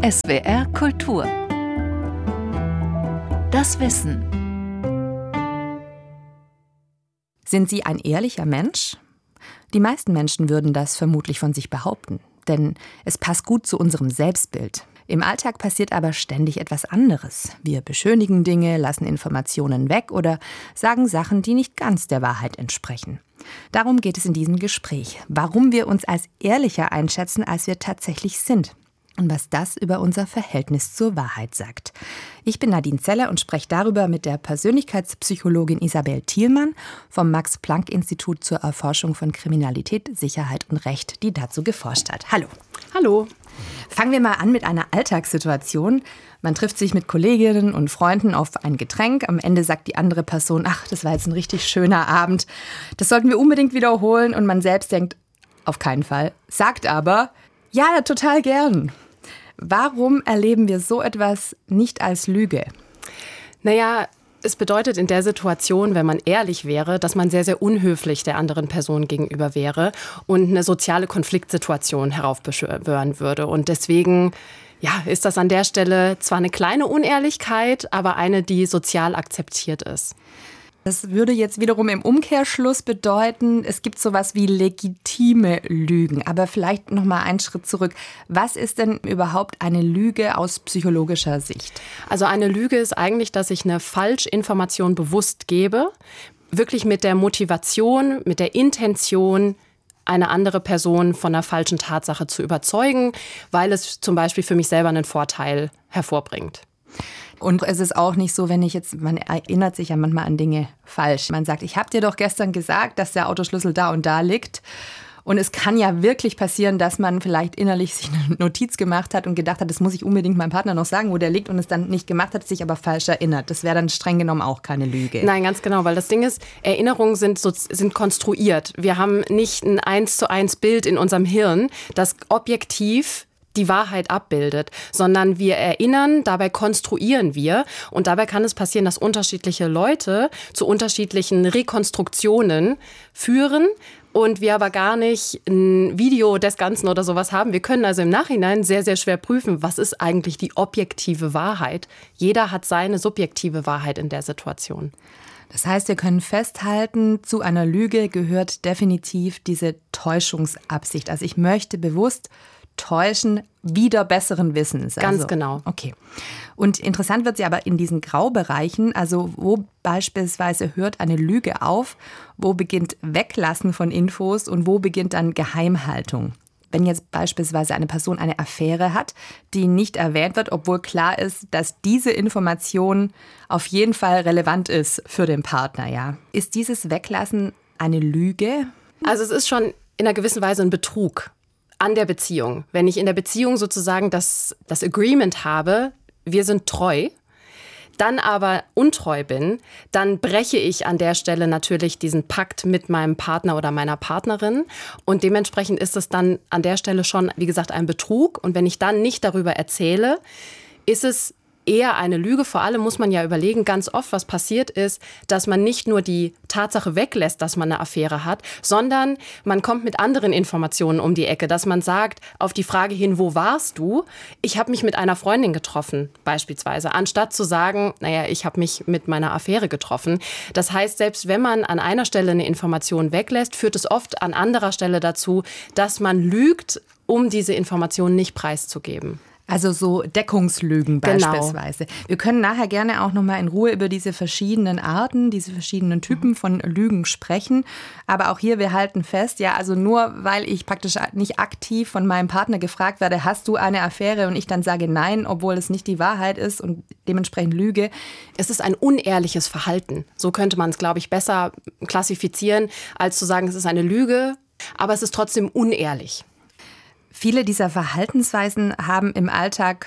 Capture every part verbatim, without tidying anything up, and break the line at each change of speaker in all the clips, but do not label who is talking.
S W R Kultur. Das Wissen.
Sind Sie ein ehrlicher Mensch? Die meisten Menschen würden das vermutlich von sich behaupten, denn es passt gut zu unserem Selbstbild. Im Alltag passiert aber ständig etwas anderes. Wir beschönigen Dinge, lassen Informationen weg oder sagen Sachen, die nicht ganz der Wahrheit entsprechen. Darum geht es in diesem Gespräch, warum wir uns als ehrlicher einschätzen, als wir tatsächlich sind. Und was das über unser Verhältnis zur Wahrheit sagt. Ich bin Nadine Zeller und spreche darüber mit der Persönlichkeitspsychologin Isabel Thielmann vom Max-Planck-Institut zur Erforschung von Kriminalität, Sicherheit und Recht, die dazu geforscht hat. Hallo.
Hallo.
Fangen wir mal an mit einer Alltagssituation. Man trifft sich mit Kolleginnen und Freunden auf ein Getränk. Am Ende sagt die andere Person, ach, das war jetzt ein richtig schöner Abend. Das sollten wir unbedingt wiederholen. Und man selbst denkt, auf keinen Fall. Sagt aber, ja, total gern. Warum erleben wir so etwas nicht als Lüge?
Naja, es bedeutet in der Situation, wenn man ehrlich wäre, dass man sehr, sehr unhöflich der anderen Person gegenüber wäre und eine soziale Konfliktsituation heraufbeschwören würde. Und deswegen ja, ist das an der Stelle zwar eine kleine Unehrlichkeit, aber eine, die sozial akzeptiert ist.
Das würde jetzt wiederum im Umkehrschluss bedeuten, es gibt sowas wie legitime Lügen. Aber vielleicht noch mal einen Schritt zurück. Was ist denn überhaupt eine Lüge aus psychologischer Sicht?
Also eine Lüge ist eigentlich, dass ich eine Falschinformation bewusst gebe, wirklich mit der Motivation, mit der Intention, eine andere Person von einer falschen Tatsache zu überzeugen, weil es zum Beispiel für mich selber einen Vorteil hervorbringt.
Und es ist auch nicht so, wenn ich jetzt, man erinnert sich ja manchmal an Dinge falsch. Man sagt, ich habe dir doch gestern gesagt, dass der Autoschlüssel da und da liegt. Und es kann ja wirklich passieren, dass man vielleicht innerlich sich eine Notiz gemacht hat und gedacht hat, das muss ich unbedingt meinem Partner noch sagen, wo der liegt und es dann nicht gemacht hat, sich aber falsch erinnert. Das wäre dann streng genommen auch keine Lüge.
Nein, ganz genau, weil das Ding ist, Erinnerungen sind, so, sind konstruiert. Wir haben nicht ein eins zu eins Bild in unserem Hirn, das objektiv die Wahrheit abbildet, sondern wir erinnern, dabei konstruieren wir und dabei kann es passieren, dass unterschiedliche Leute zu unterschiedlichen Rekonstruktionen führen und wir aber gar nicht ein Video des Ganzen oder sowas haben. Wir können also im Nachhinein sehr, sehr schwer prüfen, was ist eigentlich die objektive Wahrheit. Jeder hat seine subjektive Wahrheit in der Situation.
Das heißt, wir können festhalten, zu einer Lüge gehört definitiv diese Täuschungsabsicht. Also ich möchte bewusst täuschen, wieder besseren Wissens.
Ganz
also,
genau.
Okay. Und interessant wird sie aber in diesen Graubereichen, also wo beispielsweise hört eine Lüge auf, wo beginnt Weglassen von Infos und wo beginnt dann Geheimhaltung. Wenn jetzt beispielsweise eine Person eine Affäre hat, die nicht erwähnt wird, obwohl klar ist, dass diese Information auf jeden Fall relevant ist für den Partner, ja. Ist dieses Weglassen eine Lüge?
Also es ist schon in einer gewissen Weise ein Betrug an der Beziehung. Wenn ich in der Beziehung sozusagen das, das Agreement habe, wir sind treu, dann aber untreu bin, dann breche ich an der Stelle natürlich diesen Pakt mit meinem Partner oder meiner Partnerin und dementsprechend ist es dann an der Stelle schon, wie gesagt, ein Betrug und wenn ich dann nicht darüber erzähle, ist es eher eine Lüge. Vor allem muss man ja überlegen, ganz oft, was passiert ist, dass man nicht nur die Tatsache weglässt, dass man eine Affäre hat, sondern man kommt mit anderen Informationen um die Ecke, dass man sagt, auf die Frage hin, wo warst du? Ich habe mich mit einer Freundin getroffen, beispielsweise, anstatt zu sagen, naja, ich habe mich mit meiner Affäre getroffen. Das heißt, selbst wenn man an einer Stelle eine Information weglässt, führt es oft an anderer Stelle dazu, dass man lügt, um diese Information nicht preiszugeben.
Also so Deckungslügen beispielsweise.
Genau.
Wir können nachher gerne auch noch mal in Ruhe über diese verschiedenen Arten, diese verschiedenen Typen von Lügen sprechen. Aber auch hier, wir halten fest, ja, also nur weil ich praktisch nicht aktiv von meinem Partner gefragt werde, hast du eine Affäre und ich dann sage nein, obwohl es nicht die Wahrheit ist und dementsprechend lüge.
Es ist ein unehrliches Verhalten. So könnte man es, glaube ich, besser klassifizieren, als zu sagen, es ist eine Lüge, aber es ist trotzdem unehrlich.
Viele dieser Verhaltensweisen haben im Alltag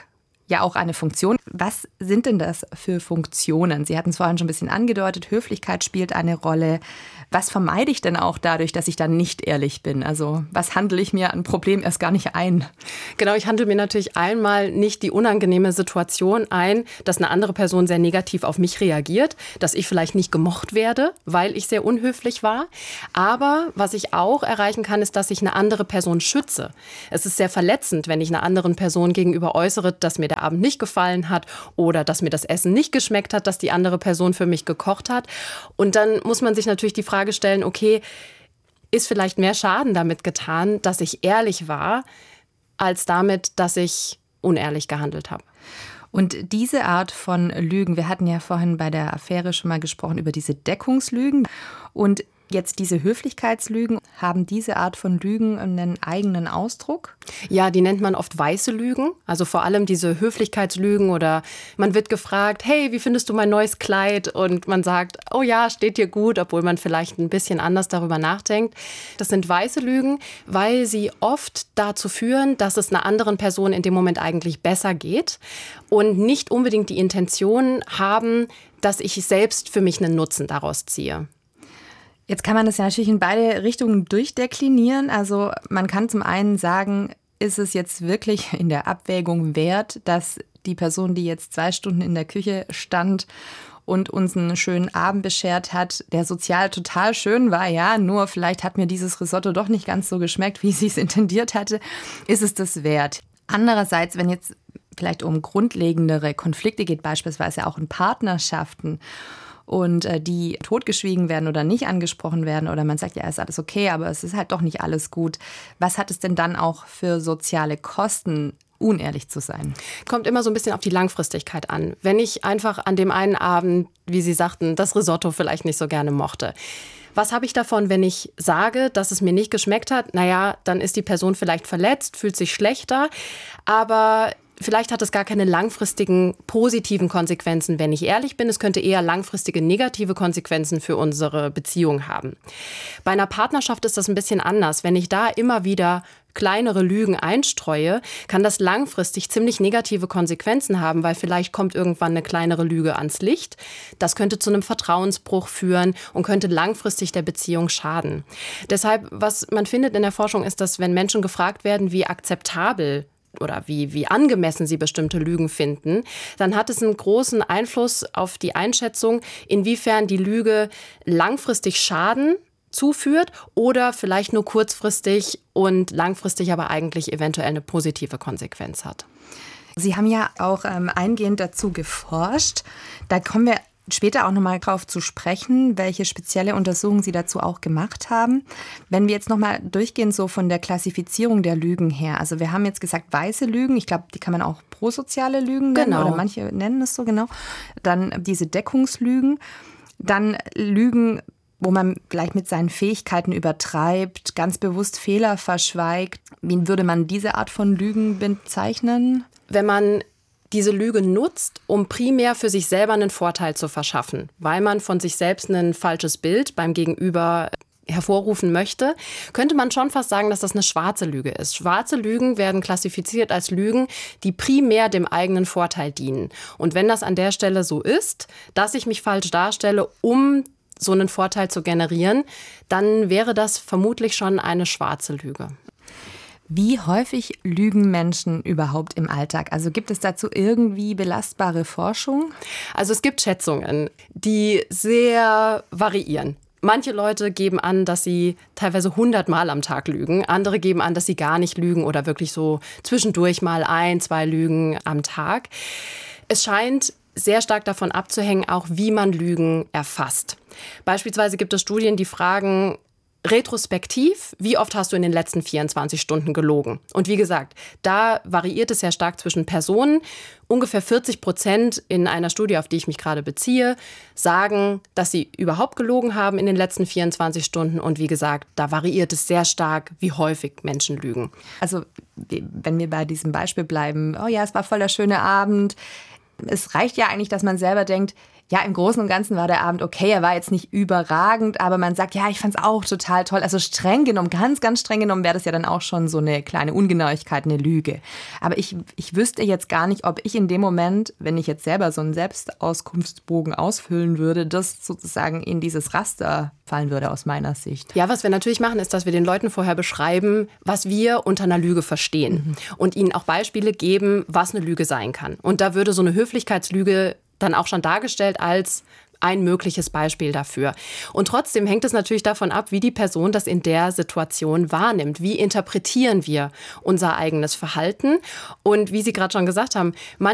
ja auch eine Funktion. Was sind denn das für Funktionen? Sie hatten es vorhin schon ein bisschen angedeutet, Höflichkeit spielt eine Rolle. Was vermeide ich denn auch dadurch, dass ich dann nicht ehrlich bin? Also was handle ich mir an Problem erst gar nicht ein?
Genau, ich handle mir natürlich einmal nicht die unangenehme Situation ein, dass eine andere Person sehr negativ auf mich reagiert, dass ich vielleicht nicht gemocht werde, weil ich sehr unhöflich war. Aber was ich auch erreichen kann, ist, dass ich eine andere Person schütze. Es ist sehr verletzend, wenn ich einer anderen Person gegenüber äußere, dass mir der Abend nicht gefallen hat oder dass mir das Essen nicht geschmeckt hat, dass die andere Person für mich gekocht hat. Und dann muss man sich natürlich die Frage stellen, okay, ist vielleicht mehr Schaden damit getan, dass ich ehrlich war, als damit, dass ich unehrlich gehandelt habe.
Und diese Art von Lügen, wir hatten ja vorhin bei der Affäre schon mal gesprochen über diese Deckungslügen und jetzt diese Höflichkeitslügen, haben diese Art von Lügen einen eigenen Ausdruck?
Ja, die nennt man oft weiße Lügen. Also vor allem diese Höflichkeitslügen oder man wird gefragt, hey, wie findest du mein neues Kleid? Und man sagt, oh ja, steht dir gut, obwohl man vielleicht ein bisschen anders darüber nachdenkt. Das sind weiße Lügen, weil sie oft dazu führen, dass es einer anderen Person in dem Moment eigentlich besser geht und nicht unbedingt die Intention haben, dass ich selbst für mich einen Nutzen daraus ziehe.
Jetzt kann man das ja natürlich in beide Richtungen durchdeklinieren. Also man kann zum einen sagen, ist es jetzt wirklich in der Abwägung wert, dass die Person, die jetzt zwei Stunden in der Küche stand und uns einen schönen Abend beschert hat, der sozial total schön war, ja, nur vielleicht hat mir dieses Risotto doch nicht ganz so geschmeckt, wie sie es intendiert hatte, ist es das wert? Andererseits, wenn jetzt vielleicht um grundlegendere Konflikte geht, beispielsweise auch in Partnerschaften, und die totgeschwiegen werden oder nicht angesprochen werden oder man sagt, ja, ist alles okay, aber es ist halt doch nicht alles gut. Was hat es denn dann auch für soziale Kosten, unehrlich zu sein?
Kommt immer so ein bisschen auf die Langfristigkeit an. Wenn ich einfach an dem einen Abend, wie Sie sagten, das Risotto vielleicht nicht so gerne mochte, was habe ich davon, wenn ich sage, dass es mir nicht geschmeckt hat? Naja, dann ist die Person vielleicht verletzt, fühlt sich schlechter, aber vielleicht hat es gar keine langfristigen positiven Konsequenzen, wenn ich ehrlich bin. Es könnte eher langfristige negative Konsequenzen für unsere Beziehung haben. Bei einer Partnerschaft ist das ein bisschen anders. Wenn ich da immer wieder kleinere Lügen einstreue, kann das langfristig ziemlich negative Konsequenzen haben, weil vielleicht kommt irgendwann eine kleinere Lüge ans Licht. Das könnte zu einem Vertrauensbruch führen und könnte langfristig der Beziehung schaden. Deshalb, was man findet in der Forschung, ist, dass wenn Menschen gefragt werden, wie akzeptabel oder wie, wie angemessen sie bestimmte Lügen finden, dann hat es einen großen Einfluss auf die Einschätzung, inwiefern die Lüge langfristig Schaden zuführt oder vielleicht nur kurzfristig und langfristig aber eigentlich eventuell eine positive Konsequenz hat.
Sie haben ja auch ähm, eingehend dazu geforscht. Da kommen wir später auch nochmal drauf zu sprechen, welche spezielle Untersuchungen Sie dazu auch gemacht haben. Wenn wir jetzt nochmal durchgehen, so von der Klassifizierung der Lügen her. Also wir haben jetzt gesagt, weiße Lügen. Ich glaube, die kann man auch prosoziale Lügen nennen.
Genau.
Oder manche nennen es so genau. Dann diese Deckungslügen. Dann Lügen, wo man vielleicht mit seinen Fähigkeiten übertreibt, ganz bewusst Fehler verschweigt. Wie würde man diese Art von Lügen bezeichnen?
Wenn man diese Lüge nutzt, um primär für sich selber einen Vorteil zu verschaffen, weil man von sich selbst ein falsches Bild beim Gegenüber hervorrufen möchte, könnte man schon fast sagen, dass das eine schwarze Lüge ist. Schwarze Lügen werden klassifiziert als Lügen, die primär dem eigenen Vorteil dienen. Und wenn das an der Stelle so ist, dass ich mich falsch darstelle, um so einen Vorteil zu generieren, dann wäre das vermutlich schon eine schwarze Lüge.
Wie häufig lügen Menschen überhaupt im Alltag? Also gibt es dazu irgendwie belastbare Forschung?
Also es gibt Schätzungen, die sehr variieren. Manche Leute geben an, dass sie teilweise hundert Mal am Tag lügen. Andere geben an, dass sie gar nicht lügen oder wirklich so zwischendurch mal ein, zwei Lügen am Tag. Es scheint sehr stark davon abzuhängen, auch wie man Lügen erfasst. Beispielsweise gibt es Studien, die fragen, retrospektiv, wie oft hast du in den letzten vierundzwanzig Stunden gelogen? Und wie gesagt, da variiert es sehr stark zwischen Personen. Ungefähr vierzig Prozent in einer Studie, auf die ich mich gerade beziehe, sagen, dass sie überhaupt gelogen haben in den letzten vierundzwanzig Stunden. Und wie gesagt, da variiert es sehr stark, wie häufig Menschen lügen.
Also wenn wir bei diesem Beispiel bleiben, oh ja, es war voll der schöne Abend. Es reicht ja eigentlich, dass man selber denkt, Ja, im Großen und Ganzen war der Abend okay. Er war jetzt nicht überragend, aber man sagt, ja, ich fand's auch total toll. Also streng genommen, ganz, ganz streng genommen wäre das ja dann auch schon so eine kleine Ungenauigkeit, eine Lüge. Aber ich, ich wüsste jetzt gar nicht, ob ich in dem Moment, wenn ich jetzt selber so einen Selbstauskunftsbogen ausfüllen würde, das sozusagen in dieses Raster fallen würde aus meiner Sicht.
Ja, was wir natürlich machen, ist, dass wir den Leuten vorher beschreiben, was wir unter einer Lüge verstehen. Mhm. Und ihnen auch Beispiele geben, was eine Lüge sein kann. Und da würde so eine Höflichkeitslüge dann auch schon dargestellt als ein mögliches Beispiel dafür. Und trotzdem hängt es natürlich davon ab, wie die Person das in der Situation wahrnimmt. Wie interpretieren wir unser eigenes Verhalten? Und wie Sie gerade schon gesagt haben, manche